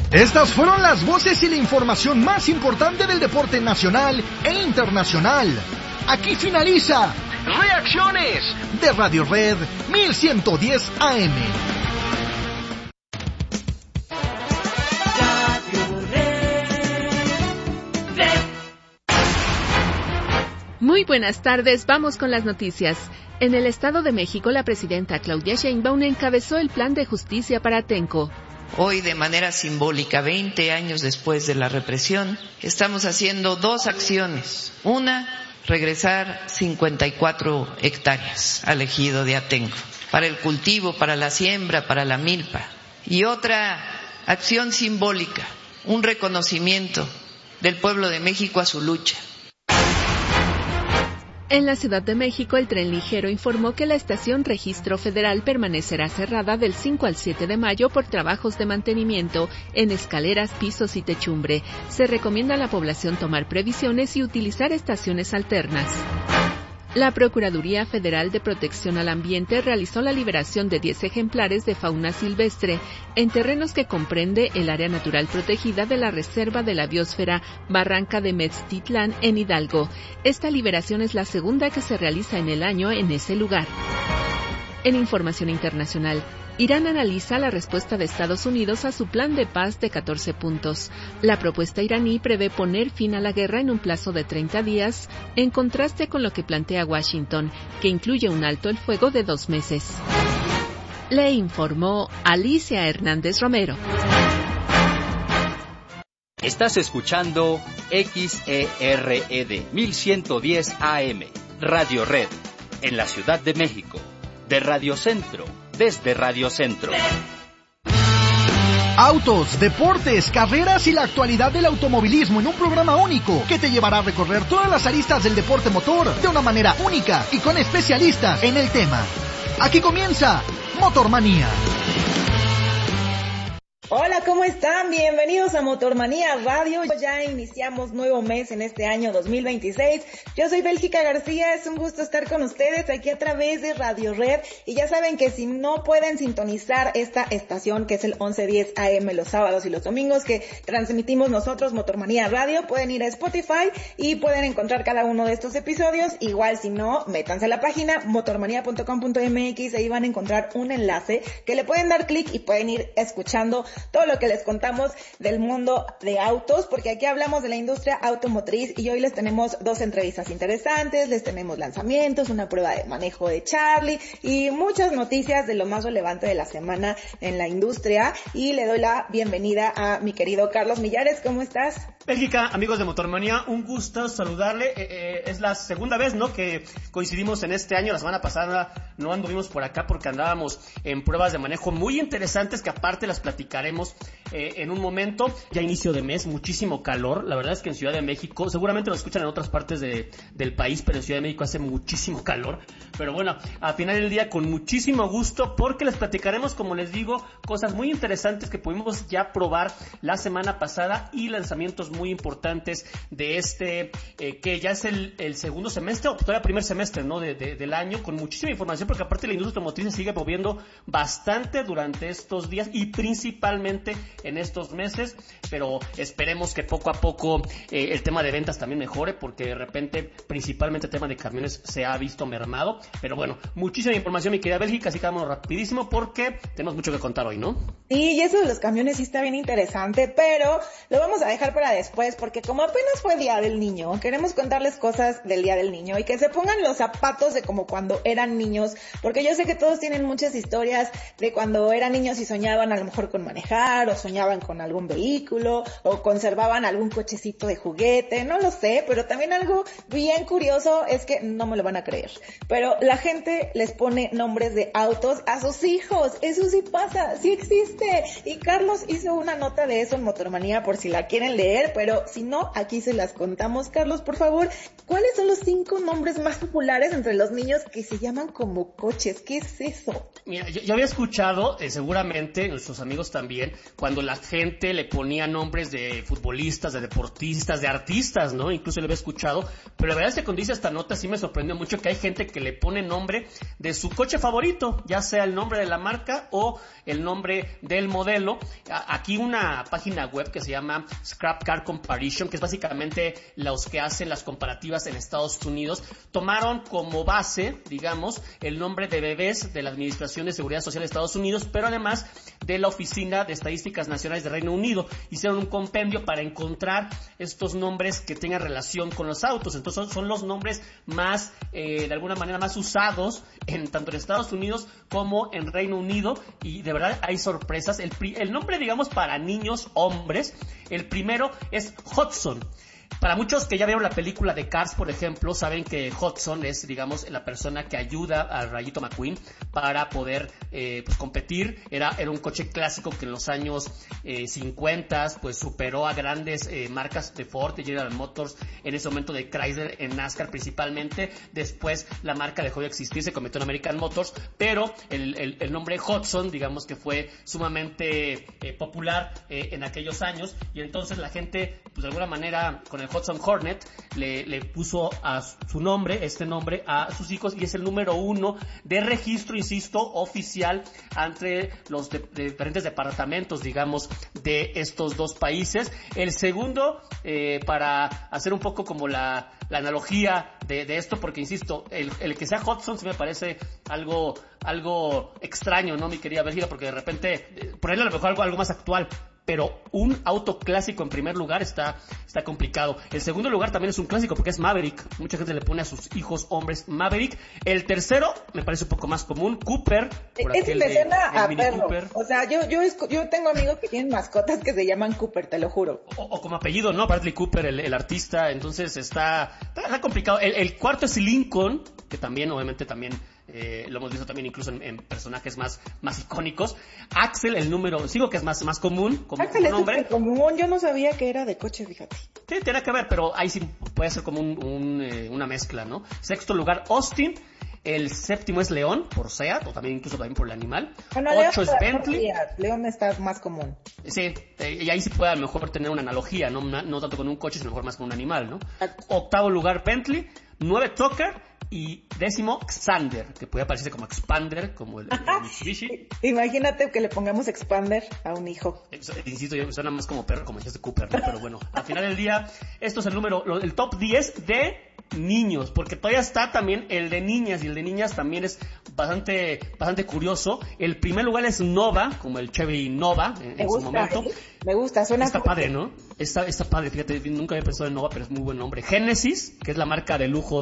Estas fueron las voces y la información más importante del deporte nacional e internacional. Aquí finaliza Reacciones de Radio Red 1110 AM. Muy buenas tardes, vamos con las noticias. En el Estado de México, la presidenta Claudia Sheinbaum encabezó el plan de justicia para Atenco. Hoy, de manera simbólica, 20 años después de la represión, estamos haciendo dos acciones. Una, regresar 54 hectáreas al ejido de Atenco, para el cultivo, para la siembra, para la milpa. Y otra acción simbólica, un reconocimiento del pueblo de México a su lucha. En la Ciudad de México, el Tren Ligero informó que la estación Registro Federal permanecerá cerrada del 5 al 7 de mayo por trabajos de mantenimiento en escaleras, pisos y techumbre. Se recomienda a la población tomar previsiones y utilizar estaciones alternas. La Procuraduría Federal de Protección al Ambiente realizó la liberación de 10 ejemplares de fauna silvestre en terrenos que comprende el área natural protegida de la Reserva de la Biosfera Barranca de Metztitlán en Hidalgo. Esta liberación es la segunda que se realiza en el año en ese lugar. En información internacional, Irán analiza la respuesta de Estados Unidos a su plan de paz de 14 puntos. La propuesta iraní prevé poner fin a la guerra en un plazo de 30 días, en contraste con lo que plantea Washington, que incluye un alto el fuego de 2 meses. Le informó Alicia Hernández Romero. Estás escuchando XERED 1110 AM, Radio Red, en la Ciudad de México, de Radio Centro. Desde Radio Centro. Autos, deportes, carreras y la actualidad del automovilismo en un programa único que te llevará a recorrer todas las aristas del deporte motor de una manera única y con especialistas en el tema. Aquí comienza Motormanía. Hola, ¿cómo están? Bienvenidos a Motormanía Radio. Ya iniciamos nuevo mes en este año 2026. Yo soy Bélgica García, es un gusto estar con ustedes aquí a través de Radio Red. Y ya saben que si no pueden sintonizar esta estación, que es el 1110 AM los sábados y los domingos, que transmitimos nosotros, Motormanía Radio, pueden ir a Spotify y pueden encontrar cada uno de estos episodios. Igual, si no, métanse a la página motormanía.com.mx, ahí van a encontrar un enlace que le pueden dar clic y pueden ir escuchando todo lo que les contamos del mundo de autos, porque aquí hablamos de la industria automotriz y hoy les tenemos 2 entrevistas interesantes, les tenemos lanzamientos, una prueba de manejo de Charlie y muchas noticias de lo más relevante de la semana en la industria. Y le doy la bienvenida a mi querido Carlos Millares. ¿Cómo estás? Bélgica, amigos de Motormanía, un gusto saludarle. Es la segunda vez, ¿no?, que coincidimos en este año. La semana pasada no anduvimos por acá porque andábamos en pruebas de manejo muy interesantes que aparte las platicaremos en un momento. Ya inicio de mes, muchísimo calor. La verdad es que en Ciudad de México, seguramente lo escuchan en otras partes del país, pero en Ciudad de México hace muchísimo calor. Pero bueno, al final del día con muchísimo gusto porque les platicaremos, como les digo, cosas muy interesantes que pudimos ya probar la semana pasada y lanzamientos muy importantes de este, que ya es el segundo semestre o todavía primer semestre, ¿no?, del año, con muchísima información porque aparte la industria automotriz se sigue moviendo bastante durante estos días y principalmente en estos meses, pero esperemos que poco a poco el tema de ventas también mejore porque de repente principalmente el tema de camiones se ha visto mermado. Pero bueno, muchísima información, mi querida Bélgica, así que vámonos rapidísimo porque tenemos mucho que contar hoy, ¿no? Sí, y eso de los camiones sí está bien interesante, pero lo vamos a dejar para después porque como apenas fue Día del Niño, queremos contarles cosas del Día del Niño y que se pongan los zapatos de como cuando eran niños, porque yo sé que todos tienen muchas historias de cuando eran niños y soñaban a lo mejor con manejar o soñaban con algún vehículo o conservaban algún cochecito de juguete, no lo sé, pero también algo bien curioso es que no me lo van a creer, pero la gente les pone nombres de autos a sus hijos. Eso sí pasa, sí existe, y Carlos hizo una nota de eso en Motormanía por si la quieren leer, pero si no, aquí se las contamos. Carlos, por favor, ¿cuáles son los 5 nombres más populares entre los niños que se llaman como coches? ¿Qué es eso? Mira, yo había escuchado, seguramente nuestros amigos también, cuando la gente le ponía nombres de futbolistas, de deportistas, de artistas, ¿no? Incluso lo había escuchado, pero la verdad es que cuando hice esta nota sí me sorprendió mucho que hay gente que le pone nombre de su coche favorito, ya sea el nombre de la marca o el nombre del modelo. Aquí una página web que se llama Scrap Car Comparison, que es básicamente los que hacen las comparativas en Estados Unidos, tomaron como base, digamos, el nombre de bebés de la Administración de Seguridad Social de Estados Unidos, pero además de la Oficina de Estadísticas Nacionales de Reino Unido. Hicieron un compendio para encontrar estos nombres que tengan relación con los autos. Entonces son los nombres más, de alguna manera, más usados tanto en Estados Unidos como en Reino Unido, y de verdad hay sorpresas. El nombre, digamos, para niños hombres, el primero es Hudson. Para muchos que ya vieron la película de Cars, por ejemplo, saben que Hudson es, digamos, la persona que ayuda a Rayito McQueen para poder competir. Era un coche clásico que en los años 50 pues superó a grandes marcas de Ford y General Motors, en ese momento de Chrysler en NASCAR principalmente. Después la marca dejó de existir, se convirtió en American Motors, pero el nombre Hudson, digamos que fue sumamente popular en aquellos años, y entonces la gente, pues de alguna manera, con el Hudson Hornet le puso a su nombre, este nombre, a sus hijos, y es el número 1 de registro, insisto, oficial entre los diferentes departamentos, digamos, de estos dos países. El segundo, para hacer un poco como la analogía de esto, porque insisto, el que sea Hudson sí me parece algo extraño, ¿no, mi querida Bélgica? Porque de repente, ponerle a lo mejor algo más actual, pero un auto clásico en primer lugar está complicado. El segundo lugar también es un clásico porque es Maverick. Mucha gente le pone a sus hijos hombres Maverick. El tercero me parece un poco más común, Cooper. Ese me suena a perro. Cooper. O sea, yo tengo amigos que tienen mascotas que se llaman Cooper, te lo juro. O como apellido, ¿no? Bradley Cooper, el artista. Entonces está complicado. El cuarto es Lincoln, que también, obviamente, también lo hemos visto también incluso en personajes más icónicos. Axel, el número 5, que es más común como Axel es nombre. común, yo no sabía que era de coche, fíjate. Sí, tiene que ver, pero ahí sí puede ser como una mezcla, ¿no? Sexto lugar, Austin. El séptimo es León, por Seat, o también incluso también por el animal. Bueno, 8 es Bentley. León está más común. Sí, y ahí sí puede a lo mejor tener una analogía, no tanto con un coche, sino mejor más con un animal, ¿no? Octavo lugar, Bentley. 9, Tucker. Y 10º, Xander, que puede parecerse como Expander, como el Mitsubishi. Imagínate que le pongamos Expander a un hijo. Insisto, suena más como perro, como dijiste Cooper, ¿no? Pero bueno, al final del día, esto es el top 10 de niños, porque todavía está también el de niñas, y el de niñas también es bastante curioso. El primer lugar es Nova, como el Chevy Nova en su momento. Me gusta, suena. Está padre, ¿no? Está padre, fíjate, nunca había pensado en Nova, pero es muy buen nombre. Genesis, que es la marca de lujo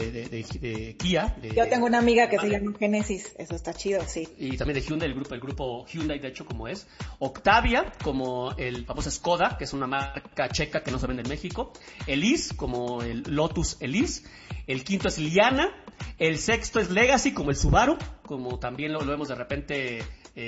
de Kia. Yo tengo una amiga que se llama Genesis, eso está chido, sí. Y también de Hyundai, el grupo Hyundai, de hecho, como es. Octavia, como el famoso Skoda, que es una marca checa que no se vende en México. Elise, como el Lotus Elise. El quinto es Liana. El sexto es Legacy, como el Subaru, como también lo vemos de repente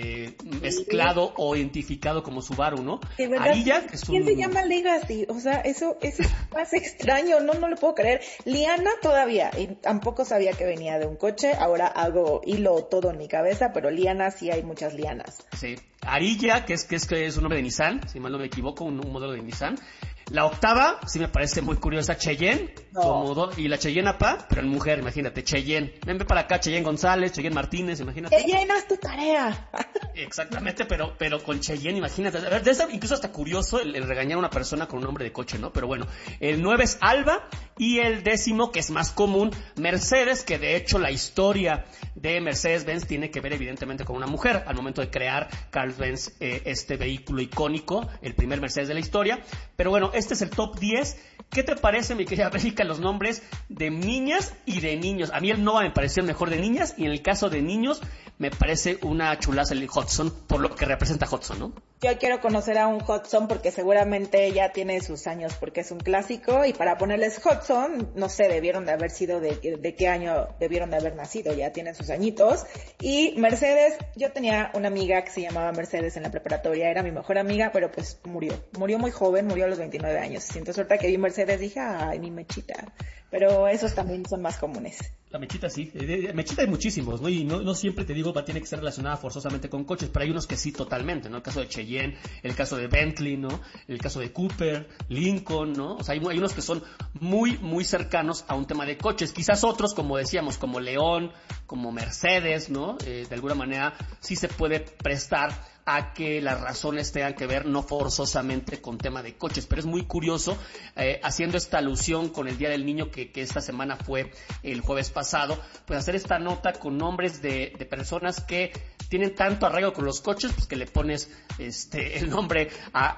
mezclado o identificado como Subaru, ¿no? Arilla, que es ¿quién se llama Legacy? O sea, eso es más extraño, no lo puedo creer. Liana todavía, y tampoco sabía que venía de un coche, ahora hago hilo todo en mi cabeza, pero Liana sí hay muchas lianas. Sí. Arilla, que es un nombre de Nissan, si mal no me equivoco, un modelo de Nissan. La octava, sí me parece muy curiosa, Cheyenne, y la Cheyenne APA, pero en mujer, imagínate, Cheyenne. Ven para acá, Cheyenne González, Cheyenne Martínez, imagínate. Cheyenne, haz tu tarea. Exactamente, pero con Cheyenne, imagínate. A ver, incluso hasta curioso el regañar a una persona con un nombre de coche, ¿no? Pero bueno, el 9 es Alba, y el 10º, que es más común, Mercedes, que de hecho la historia de Mercedes-Benz tiene que ver evidentemente con una mujer, al momento de crear Carl-Benz este vehículo icónico, el primer Mercedes de la historia. Pero bueno, este es el top 10. ¿Qué te parece, mi querida Bélgica, los nombres de niñas y de niños? A mí el Nova me pareció el mejor de niñas, y en el caso de niños me parece una chulaza el Hudson, por lo que representa Hudson, ¿no? Yo quiero conocer a un Hudson porque seguramente ya tiene sus años porque es un clásico y para ponerles Hudson, no sé, debieron de haber sido de qué año debieron de haber nacido, ya tienen sus añitos. Y Mercedes, yo tenía una amiga que se llamaba Mercedes en la preparatoria, era mi mejor amiga, pero pues murió muy joven, murió a los 29 años. Entonces ahorita que vi Mercedes dije, ay, mi Mechita. Pero esos también son más comunes. La Mechita sí, Mechita hay muchísimos, ¿no? Y no siempre te digo tiene que ser relacionada forzosamente con coches, pero hay unos que sí totalmente, ¿no? El caso de Cheyenne, el caso de Bentley, ¿no? El caso de Cooper, Lincoln, ¿no? O sea, hay unos que son muy, muy cercanos a un tema de coches. Quizás otros, como decíamos, como León, como Mercedes, ¿no? De alguna manera sí se puede prestar a que las razones tengan que ver no forzosamente con tema de coches, pero es muy curioso, haciendo esta alusión con el Día del Niño que esta semana fue el jueves pasado, pues hacer esta nota con nombres de personas que tienen tanto arraigo con los coches, pues que le pones el nombre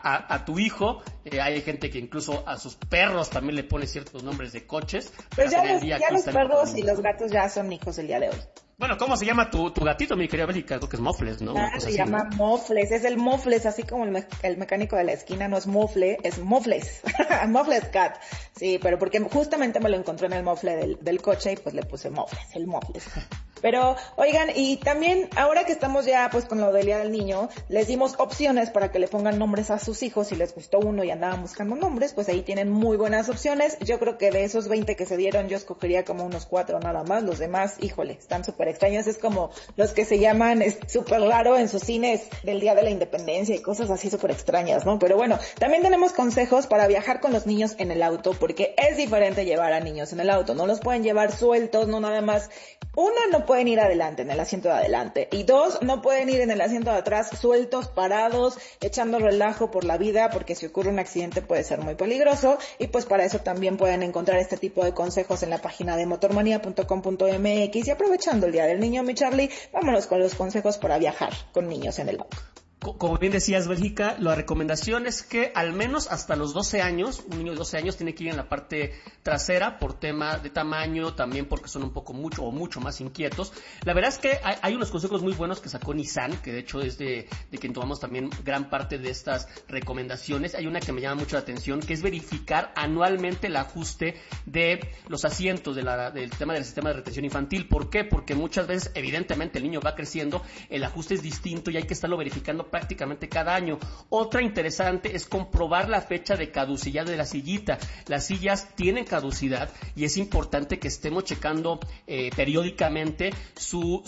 a tu hijo. Hay gente que incluso a sus perros también le pone ciertos nombres de coches. Pues ya los perros y los gatos ya son hijos el día de hoy. Bueno, ¿cómo se llama tu gatito, mi querida Bélgica? Creo que es Mofles, ¿no? Se llama Mofles, es el Mofles, así como el mecánico de la esquina no es Mofle, es Mofles. Mofles Cat. Sí, pero porque justamente me lo encontré en el mofle del coche y pues le puse Mofles, el Mofles. Pero, oigan, y también, ahora que estamos ya pues con lo del Día del Niño, les dimos opciones para que le pongan nombres a sus hijos. Si les gustó uno y andaban buscando nombres, pues ahí tienen muy buenas opciones. Yo creo que de esos 20 que se dieron, yo escogería como unos 4 nada más. Los demás, híjole, están súper extraños. Es como los que se llaman súper raro en sus cines del Día de la Independencia y cosas así súper extrañas, ¿no? Pero bueno, también tenemos consejos para viajar con los niños en el auto, porque es diferente llevar a niños en el auto. No los pueden llevar sueltos, no nada más. Uno, no pueden ir adelante, en el asiento de adelante. Y 2, no pueden ir en el asiento de atrás sueltos, parados, echando relajo por la vida, porque si ocurre un accidente puede ser muy peligroso. Y pues para eso también pueden encontrar este tipo de consejos en la página de motormanía.com.mx. Y aprovechando el Día del Niño, mi Charlie, vámonos con los consejos para viajar con niños en el auto. Como bien decías, Bélgica, la recomendación es que al menos hasta los 12 años, un niño de 12 años tiene que ir en la parte trasera por tema de tamaño, también porque son un poco mucho más inquietos. La verdad es que hay unos consejos muy buenos que sacó Nissan, que de hecho es de quien tomamos también gran parte de estas recomendaciones. Hay una que me llama mucho la atención, que es verificar anualmente el ajuste de los asientos del tema del sistema de retención infantil. ¿Por qué? Porque muchas veces, evidentemente, el niño va creciendo, el ajuste es distinto y hay que estarlo verificando prácticamente cada año. Otra interesante es comprobar la fecha de caducidad de la sillita. Las sillas tienen caducidad y es importante que estemos checando periódicamente su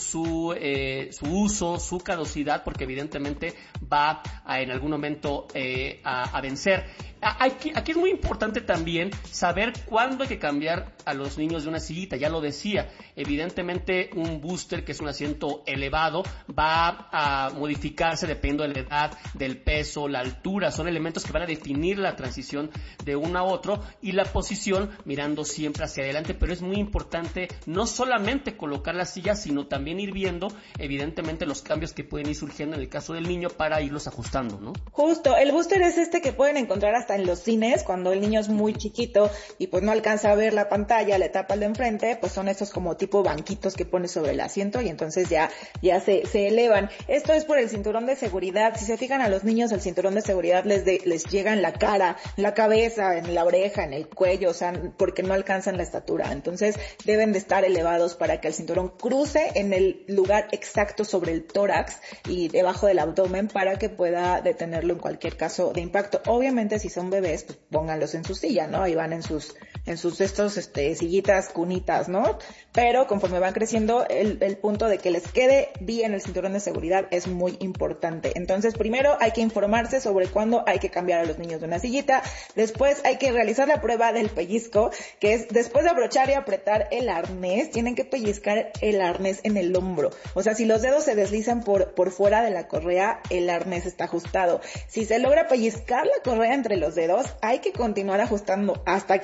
uso, su caducidad, porque evidentemente va en algún momento a vencer. Aquí es muy importante también saber cuándo hay que cambiar a los niños de una sillita. Ya lo decía, evidentemente un booster, que es un asiento elevado, va a modificarse dependiendo de la edad, del peso, la altura. Son elementos que van a definir la transición de uno a otro y la posición mirando siempre hacia adelante. Pero es muy importante no solamente colocar la silla, sino también ir viendo evidentemente los cambios que pueden ir surgiendo en el caso del niño para irlos ajustando, ¿no? Justo, el booster es que pueden encontrar hasta en los cines cuando el niño es muy chiquito y pues no alcanza a ver la pantalla, le tapa el de enfrente, pues son estos como tipo banquitos que pones sobre el asiento y entonces ya se elevan. Esto es por el cinturón de seguridad. Si se fijan, a los niños el cinturón de seguridad les llega en la cara, en la cabeza, en la oreja, en el cuello, o sea, porque no alcanzan la estatura. Entonces deben de estar elevados para que el cinturón cruce en el lugar exacto sobre el tórax y debajo del abdomen para que pueda detenerlo en cualquier caso de impacto. Obviamente si son bebés, pues pónganlos en su silla, ¿no? Ahí van en sus sillitas, cunitas, ¿no? Pero conforme van creciendo, el punto de que les quede bien el cinturón de seguridad es muy importante. Entonces, primero hay que informarse sobre cuándo hay que cambiar a los niños de una sillita. Después hay que realizar la prueba del pellizco, que es después de abrochar y apretar el arnés, tienen que pellizcar el arnés en el hombro. O sea, si los dedos se deslizan por fuera de la correa, el arnés está ajustado. Si se logra pellizcar la correa entre los dedos, hay que continuar ajustando hasta que logre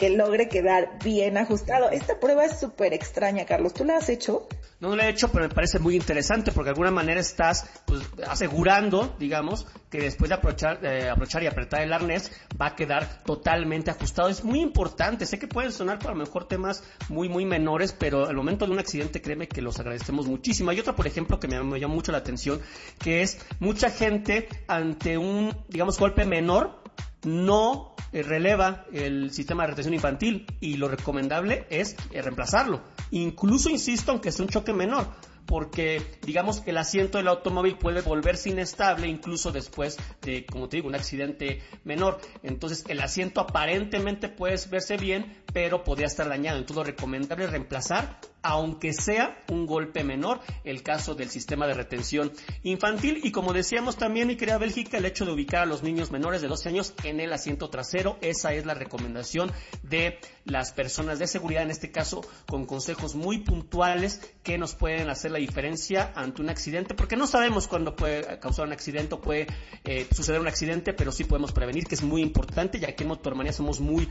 quedar bien ajustado. Esta prueba es súper extraña, Carlos. ¿Tú la has hecho? No lo he hecho, pero me parece muy interesante porque de alguna manera estás pues asegurando, digamos, que después de aprovechar y apretar el arnés va a quedar totalmente ajustado. Es muy importante. Sé que pueden sonar para lo mejor temas muy menores, pero al momento de un accidente, créeme que los agradecemos muchísimo. Hay otra, por ejemplo, que me llamó mucho la atención, que es mucha gente ante un, digamos, golpe menor no releva el sistema de retención infantil, y lo recomendable es reemplazarlo. Incluso, insisto, aunque sea un choque menor, porque digamos que el asiento del automóvil puede volverse inestable incluso después de, como te digo, un accidente menor. Entonces el asiento aparentemente puede verse bien, pero podría estar dañado. Entonces lo recomendable es reemplazar, aunque sea un golpe menor, el caso del sistema de retención infantil. Y como decíamos también, mi querida Bélgica, el hecho de ubicar a los niños menores de 12 años en el asiento trasero, esa es la recomendación de las personas de seguridad, en este caso con consejos muy puntuales que nos pueden hacer la diferencia ante un accidente, porque no sabemos cuándo puede causar un accidente o puede suceder un accidente, pero sí podemos prevenir, que es muy importante, ya que en Motormanía somos muy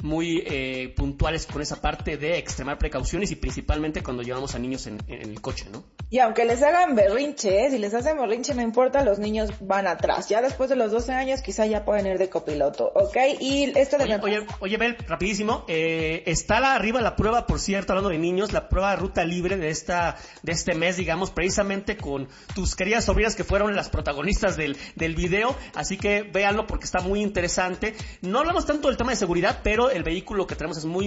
puntuales con esa parte de extremar precauciones, y principalmente cuando llevamos a niños en el coche, ¿no? Y aunque les hagan berrinche, si les hacen berrinche no importa, los niños van atrás. Ya después de los 12 años quizá ya pueden ir de copiloto, ¿ok? Y esto de... Oye, Bel, rapidísimo, está arriba la prueba, por cierto, hablando de niños, la prueba de ruta libre de este mes, digamos, precisamente con tus queridas sobrinas que fueron las protagonistas del video, así que véanlo porque está muy interesante. No hablamos tanto del tema de seguridad, pero el vehículo que tenemos es muy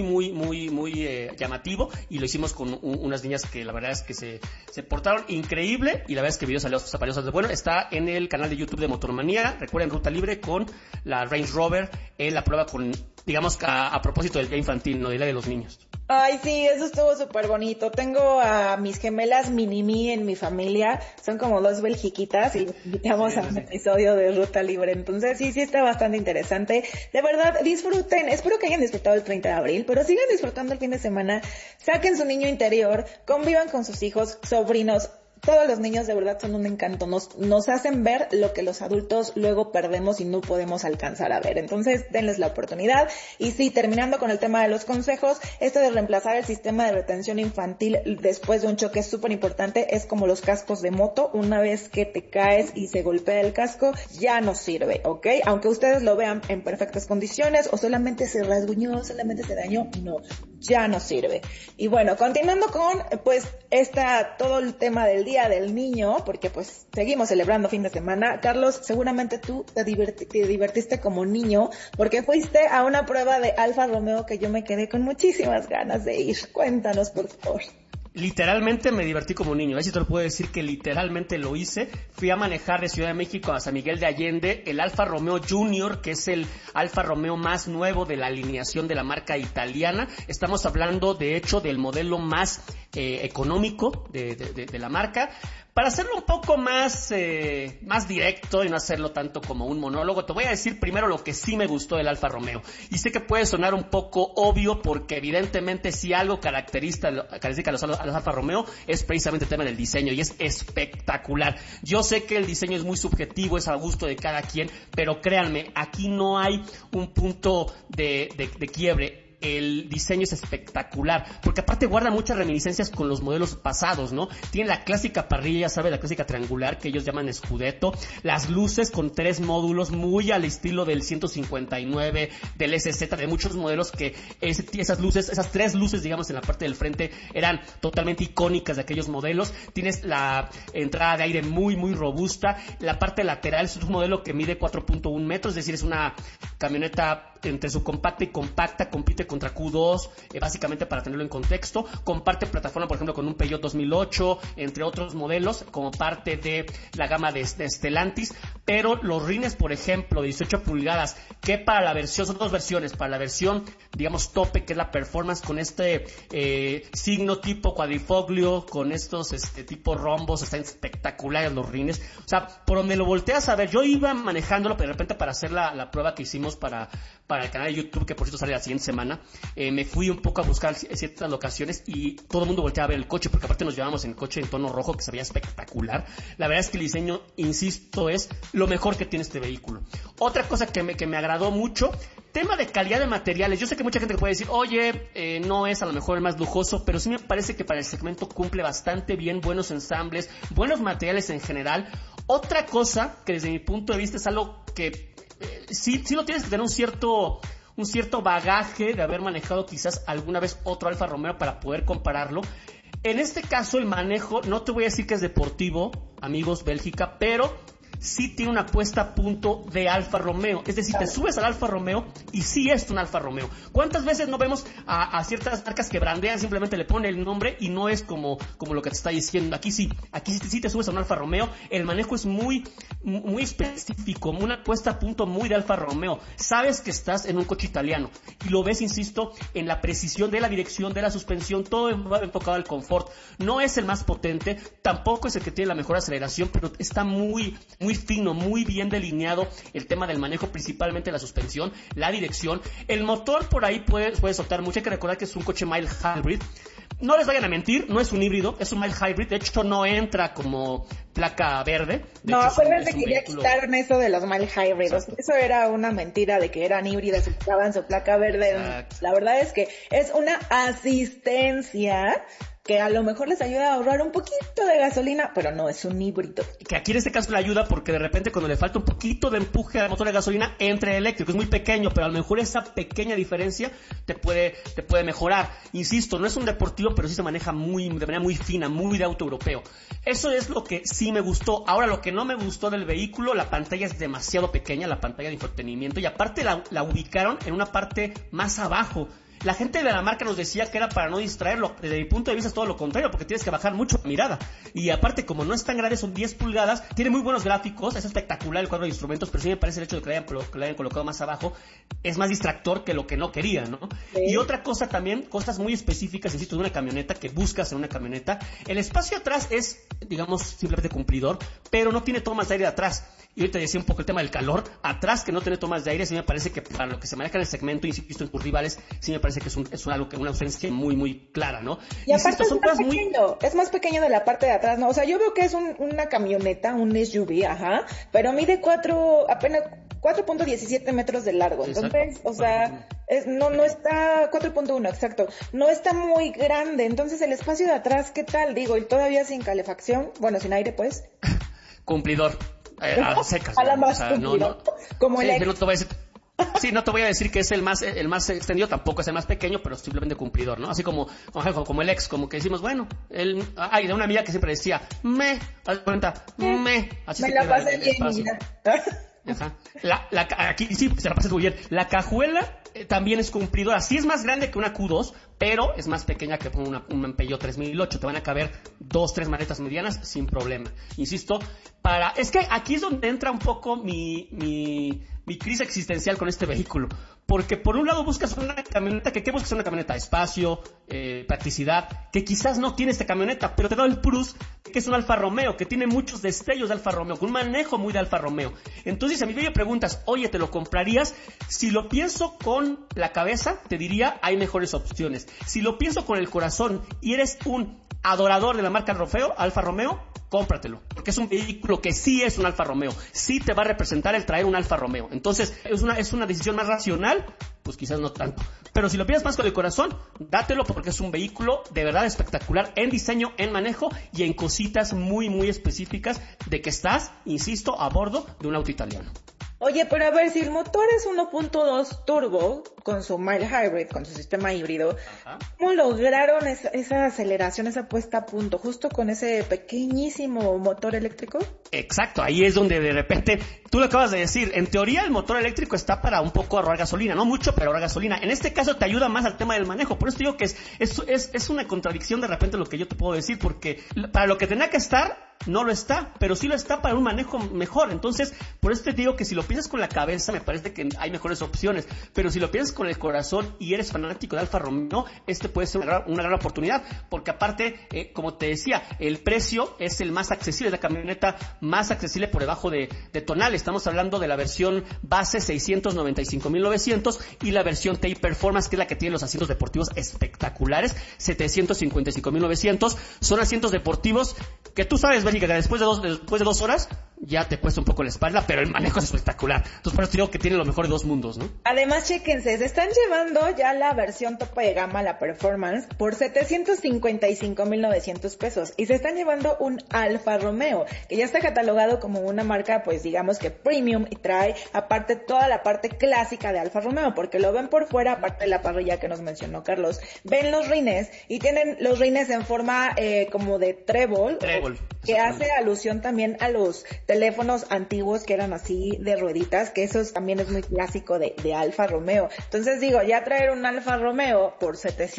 llamativo, y lo hicimos con unas niñas que la verdad es que se portaron increíble, y la verdad es que el video salió bueno. Está en el canal de YouTube de Motormanía. Recuerden, ruta libre con la Range Rover, la prueba con, digamos, a propósito del día infantil, no del día de los niños. Ay, sí, eso estuvo súper bonito. Tengo a mis gemelas Mini-Me en mi familia. Son como dos belgiquitas y los invitamos a un episodio de Ruta Libre. Entonces, sí está bastante interesante. De verdad, disfruten. Espero que hayan disfrutado el 30 de abril, pero sigan disfrutando el fin de semana. Saquen su niño interior, convivan con sus hijos, sobrinos. Todos los niños de verdad son un encanto, nos hacen ver lo que los adultos luego perdemos y no podemos alcanzar a ver. Entonces, denles la oportunidad. Y sí, terminando con el tema de los consejos, esto de reemplazar el sistema de retención infantil después de un choque es súper importante. Es como los cascos de moto, una vez que te caes y se golpea el casco, ya no sirve, ¿ok? Aunque ustedes lo vean en perfectas condiciones, o solamente se rasguñó, solamente se dañó, no, ya no sirve. Y bueno, continuando con, pues, todo el tema del Día del Niño, porque pues seguimos celebrando fin de semana. Carlos, seguramente tú te divertiste como niño, porque fuiste a una prueba de Alfa Romeo que yo me quedé con muchísimas ganas de ir. Cuéntanos, por favor. Literalmente me divertí como niño, si te lo puedo decir que literalmente lo hice. Fui a manejar de Ciudad de México a San Miguel de Allende el Alfa Romeo Junior, que es el Alfa Romeo más nuevo de la alineación de la marca italiana. Estamos hablando, de hecho, del modelo más económico de la marca. Para hacerlo un poco más directo y no hacerlo tanto como un monólogo, te voy a decir primero lo que sí me gustó del Alfa Romeo. Y sé que puede sonar un poco obvio, porque evidentemente si algo caracteriza a los Alfa Romeo es precisamente el tema del diseño, y es espectacular. Yo sé que el diseño es muy subjetivo, es a gusto de cada quien, pero créanme, aquí no hay un punto de quiebre. El diseño es espectacular, porque aparte guarda muchas reminiscencias con los modelos pasados, ¿no? Tiene la clásica parrilla, ¿sabes? La clásica triangular que ellos llaman Scudetto, las luces con 3 módulos muy al estilo del 159, del SZ, de muchos modelos que esas 3 luces, digamos, en la parte del frente eran totalmente icónicas de aquellos modelos. Tienes la entrada de aire muy robusta, la parte lateral es un modelo que mide 4.1 metros, es decir, es una camioneta entre subcompacta y compacta, compite contra Q2, básicamente para tenerlo en contexto. Comparte plataforma, por ejemplo, con un Peugeot 2008, entre otros modelos, como parte de la gama de Stellantis. Pero los rines, por ejemplo, de 18 pulgadas, que para la versión, son 2 versiones, para la versión, digamos, tope, que es la Performance, con este signo tipo cuadrifoglio, con estos tipo rombos, están espectaculares los rines. O sea, por donde lo volteas a ver, yo iba manejándolo, pero de repente para hacer la prueba que hicimos para el canal de YouTube, que por cierto sale la siguiente semana, me fui un poco a buscar ciertas locaciones y todo el mundo volteaba a ver el coche, porque aparte nos llevamos en coche en tono rojo, que se veía espectacular. La verdad es que el diseño, insisto, es lo mejor que tiene este vehículo. Otra cosa que me agradó mucho tema de calidad de materiales, yo sé que mucha gente puede decir, oye, no es a lo mejor el más lujoso, pero sí me parece que para el segmento cumple bastante bien, buenos ensambles, buenos materiales en general. Otra cosa que desde mi punto de vista es algo que sí lo tienes que tener un cierto bagaje de haber manejado quizás alguna vez otro Alfa Romeo para poder compararlo. En este caso el manejo, no te voy a decir que es deportivo, amigos Bélgica, pero sí tiene una puesta a punto de Alfa Romeo. Es decir, te subes al Alfa Romeo y sí es un Alfa Romeo. ¿Cuántas veces no vemos a ciertas marcas que brandean, simplemente le ponen el nombre y no es como lo que te está diciendo? Aquí sí te subes a un Alfa Romeo. El manejo es muy específico, una puesta a punto muy de Alfa Romeo. Sabes que estás en un coche italiano y lo ves, insisto, en la precisión de la dirección, de la suspensión, todo enfocado al confort. No es el más potente, tampoco es el que tiene la mejor aceleración, pero está muy fino, muy bien delineado el tema del manejo, principalmente la suspensión, la dirección. El motor por ahí puede soltar mucho. Hay que recordar que es un coche mild hybrid. No les vayan a mentir, no es un híbrido, es un mild hybrid. De hecho, no entra como placa verde. No, acuérdense que ya quitaron eso de los mild hybrids. Exacto. Eso era una mentira de que eran híbridos y quitaban su placa verde. Exacto. La verdad es que es una asistencia que a lo mejor les ayuda a ahorrar un poquito de gasolina, pero no es un híbrido. Que aquí en este caso le ayuda porque de repente cuando le falta un poquito de empuje al motor de gasolina, entra el eléctrico. Es muy pequeño, pero a lo mejor esa pequeña diferencia te puede mejorar. Insisto, no es un deportivo, pero sí se maneja de manera muy fina, muy de auto europeo. Eso es lo que sí me gustó. Ahora, lo que no me gustó del vehículo, la pantalla es demasiado pequeña, la pantalla de infotenimiento, y aparte la ubicaron en una parte más abajo. La gente de la marca nos decía que era para no distraerlo. Desde mi punto de vista es todo lo contrario, porque tienes que bajar mucho la mirada. Y aparte, como no es tan grande, son 10 pulgadas, tiene muy buenos gráficos, es espectacular el cuadro de instrumentos, pero sí me parece el hecho de que le hayan colocado más abajo es más distractor que lo que no quería, ¿no? Sí. Y otra cosa también, cosas muy específicas, insisto, de una camioneta, que buscas en una camioneta. El espacio atrás es, digamos, simplemente cumplidor, pero no tiene tomas de aire de atrás. Y ahorita decía un poco el tema del calor. Atrás, que no tiene tomas de aire, sí me parece que para lo que se maneja en el segmento, insisto, en tus rivales, sí me parece que es algo que una ausencia muy clara, ¿no? Y aparte es más pequeño de la parte de atrás, ¿no? O sea, yo veo que es una camioneta, un SUV, pero mide apenas 4.17 metros de largo. Entonces, o sea, no está 4.1, exacto. No está muy grande. Entonces, el espacio de atrás, ¿qué tal? Digo, y todavía sin calefacción, bueno, sin aire, pues. Cumplidor. A secas. A la más, o sea, no. Como sí, el ex. No te voy a decir. Sí, no te voy a decir que es el más extendido, tampoco es el más pequeño, pero simplemente cumplidor, ¿no? Así como el ex, como que decimos, bueno, de una amiga que siempre decía, haz cuenta, así me se la pasé bien, mira. Ajá. Aquí sí, se la pasé muy bien. La cajuela también es cumplidora. Sí es más grande que una Q2, pero es más pequeña que un Peugeot 3008. Te van a caber 2-3 maletas medianas sin problema. Insisto, es que aquí es donde entra un poco mi crisis existencial con este vehículo. Porque por un lado buscas una camioneta, ¿qué buscas una camioneta? Espacio, practicidad, que quizás no tiene esta camioneta, pero te da el plus que es un Alfa Romeo, que tiene muchos destellos de Alfa Romeo, con un manejo muy de Alfa Romeo. Entonces, a mí me preguntas, oye, ¿te lo comprarías? Si lo pienso con la cabeza, te diría, hay mejores opciones. Si lo pienso con el corazón y eres un adorador de la marca Alfa Romeo, cómpratelo, porque es un vehículo que sí es un Alfa Romeo, sí te va a representar el traer un Alfa Romeo. Entonces, es una decisión más racional, pues quizás no tanto. Pero si lo piensas más con el corazón, dátelo, porque es un vehículo de verdad espectacular en diseño, en manejo y en cositas muy específicas de que estás, insisto, a bordo de un auto italiano. Oye, pero a ver, si el motor es 1.2 turbo con su mild hybrid, con su sistema híbrido, ¿cómo lograron esa aceleración, esa puesta a punto, justo con ese pequeñísimo motor eléctrico? Exacto, ahí es donde de repente, tú lo acabas de decir, en teoría el motor eléctrico está para un poco ahorrar gasolina, no mucho, pero ahorrar gasolina. En este caso te ayuda más al tema del manejo, por eso digo que es una contradicción de repente lo que yo te puedo decir, porque para lo que tenía que estar, no lo está, pero sí lo está para un manejo mejor. Entonces, por eso te digo que si lo piensas con la cabeza, me parece que hay mejores opciones, pero si lo piensas con el corazón y eres fanático de Alfa Romeo, puede ser una gran oportunidad, porque aparte, como te decía, el precio es el más accesible, es la camioneta más accesible por debajo de tonal. Estamos hablando de la versión base 695.900 y la versión T Performance, que es la que tiene los asientos deportivos espectaculares, 755.900. Son asientos deportivos que tú sabes, Bélgica, que después de 2 horas ya te cuesta un poco la espalda, pero el manejo es espectacular. Entonces por eso digo que tiene lo mejor de dos mundos, ¿no? Además, chéquense, se están llevando ya la versión tope de gama, la Performance, por 755,900 pesos. Y se están llevando un Alfa Romeo, que ya está catalogado como una marca, pues digamos que premium, y trae aparte toda la parte clásica de Alfa Romeo, porque lo ven por fuera, aparte de la parrilla que nos mencionó Carlos. Ven los rines, y tienen los rines en forma como de trébol, que hace alusión también a los teléfonos antiguos que eran así de rueditas, que eso también es muy clásico de Alfa Romeo. Entonces digo, ya traer un Alfa Romeo por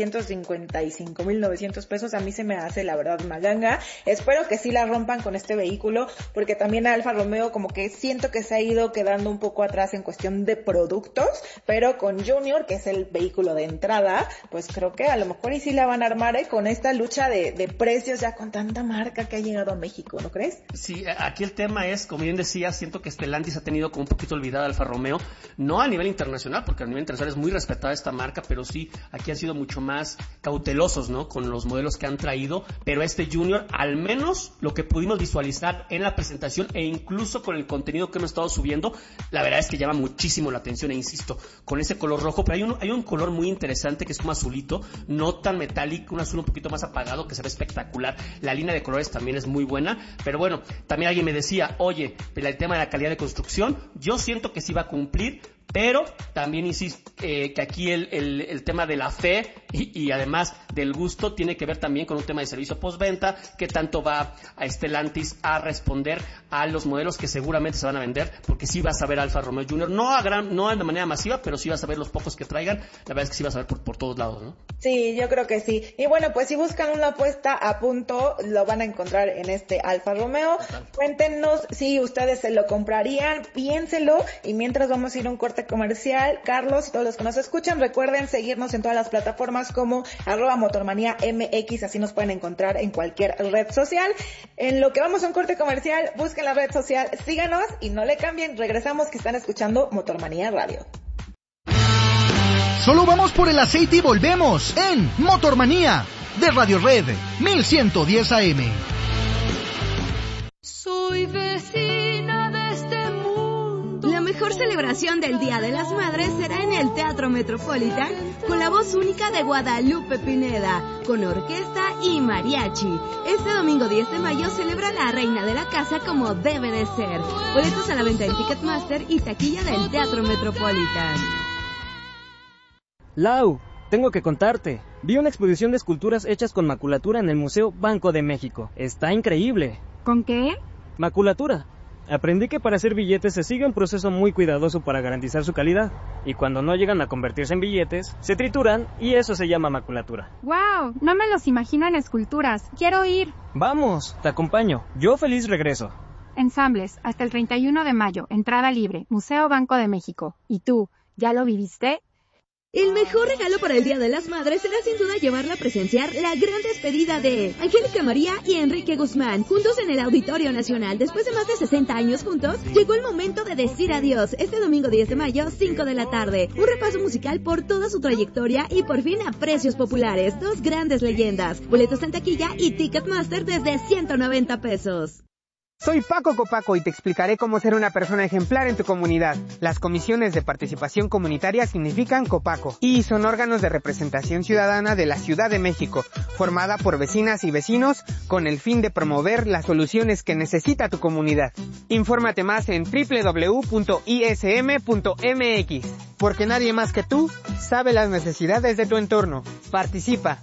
755,900 pesos a mí se me hace la verdad una ganga. Espero que sí la rompan con este vehículo, porque también Alfa Romeo como que siento que se ha ido quedando un poco atrás en cuestión de productos, pero con Junior, que es el vehículo de entrada, pues creo que a lo mejor y sí la van a armar con esta lucha de precios ya con tanta marca que ha llegado a México, ¿no crees? Sí, aquí el tema es, como bien decía, siento que Stellantis ha tenido como un poquito olvidada Alfa Romeo, no a nivel internacional, porque a nivel internacional es muy respetada esta marca, pero sí, aquí han sido mucho más cautelosos, ¿no? Con los modelos que han traído, pero este Junior, al menos lo que pudimos visualizar en la presentación e incluso con el contenido que hemos estado subiendo, la verdad es que llama muchísimo la atención, e insisto, con ese color rojo, pero hay un color muy interesante que es como azulito, no tan metálico, un azul un poquito más apagado que se ve espectacular. La línea de colores también es muy buena, pero bueno, también alguien me decía, oye, el tema de la calidad de construcción, yo siento que sí va a cumplir, pero también insisto que aquí el tema de la fe y además del gusto tiene que ver también con un tema de servicio postventa, que tanto va a Stellantis a responder a los modelos que seguramente se van a vender, porque sí vas a ver Alfa Romeo Junior, no de manera masiva, pero sí vas a ver los pocos que traigan, la verdad es que sí vas a ver por todos lados, ¿no? Sí, yo creo que sí. Y bueno, pues si buscan una apuesta a punto, lo van a encontrar en este Alfa Romeo. Cuéntenos si ustedes se lo comprarían, piénselo, y mientras vamos a ir a un corte comercial, Carlos y todos los que nos escuchan, recuerden seguirnos en todas las plataformas como @motormaniamx, así nos pueden encontrar en cualquier red social. En lo que vamos a un corte comercial, busquen la red social, síganos y no le cambien. Regresamos, que están escuchando Motormanía Radio. Solo vamos por el aceite y volvemos en Motormanía de Radio Red 1110 AM. Soy vecina de este mundo. La mejor celebración del Día de las Madres será en el Teatro Metropolitan, con la voz única de Guadalupe Pineda, con orquesta y mariachi. Este domingo 10 de mayo celebra la reina de la casa como debe de ser. Boletos a la venta en Ticketmaster y taquilla del Teatro Metropolitan. Lau, tengo que contarte. Vi una exposición de esculturas hechas con maculatura en el Museo Banco de México. Está increíble. ¿Con qué? Maculatura. Aprendí que para hacer billetes se sigue un proceso muy cuidadoso para garantizar su calidad. Y cuando no llegan a convertirse en billetes, se trituran y eso se llama maculatura. ¡Wow! No me los imagino en esculturas. ¡Quiero ir! Vamos, te acompaño. Yo feliz regreso. Ensambles, hasta el 31 de mayo. Entrada libre. Museo Banco de México. ¿Y tú, ya lo viviste? El mejor regalo para el Día de las Madres será sin duda llevarla a presenciar la gran despedida de Angélica María y Enrique Guzmán, juntos en el Auditorio Nacional. Después de más de 60 años juntos, llegó el momento de decir adiós. Este domingo 10 de mayo, 5 de la tarde. Un repaso musical por toda su trayectoria y por fin a precios populares. Dos grandes leyendas. Boletos en taquilla y Ticketmaster desde 190 pesos. Soy Paco Copaco y te explicaré cómo ser una persona ejemplar en tu comunidad. Las comisiones de participación comunitaria significan Copaco y son órganos de representación ciudadana de la Ciudad de México, formada por vecinas y vecinos con el fin de promover las soluciones que necesita tu comunidad. Infórmate más en www.ism.mx, porque nadie más que tú sabe las necesidades de tu entorno. Participa.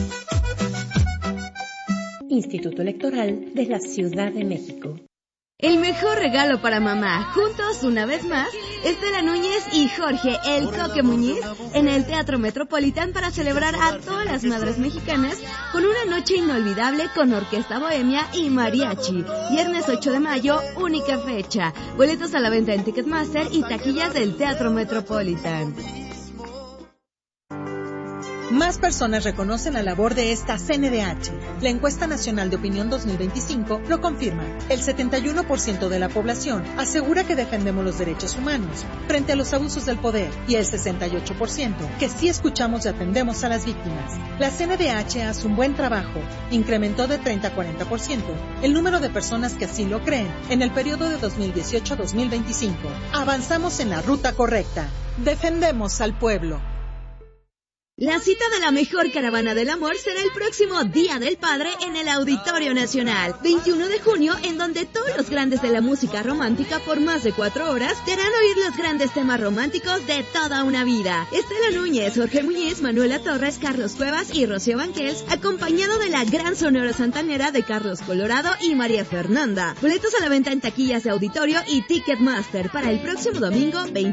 Instituto Electoral de la Ciudad de México. El mejor regalo para mamá, juntos una vez más, Estela Núñez y Jorge El Coque Muñiz en el Teatro Metropolitan para celebrar a todas las madres mexicanas con una noche inolvidable con orquesta bohemia y mariachi. Viernes 8 de mayo, única fecha. Boletos a la venta en Ticketmaster y taquillas del Teatro Metropolitan. Más personas reconocen la labor de esta CNDH. La encuesta nacional de opinión 2025 lo confirma. El 71% de la población asegura que defendemos los derechos humanos frente a los abusos del poder y el 68% que sí escuchamos y atendemos a las víctimas. La CNDH hace un buen trabajo. Incrementó de 30 a 40% el número de personas que así lo creen en el periodo de 2018 a 2025. Avanzamos en la ruta correcta. Defendemos al pueblo. La cita de la mejor caravana del amor será el próximo Día del Padre en el Auditorio Nacional, 21 de junio, en donde todos los grandes de la música romántica por más de 4 horas te harán oír los grandes temas románticos de toda una vida. Estela Núñez, Jorge Muñiz, Manuela Torres, Carlos Cuevas y Rocío Banquels, acompañado de la gran Sonora Santanera de Carlos Colorado y María Fernanda. Boletos a la venta en taquillas de auditorio y Ticketmaster para el próximo domingo 20